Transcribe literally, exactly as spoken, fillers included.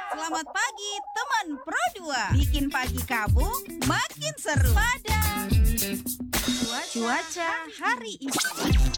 Selamat pagi teman Pro dua. Bikin pagi kamu makin seru pada cuaca hari ini.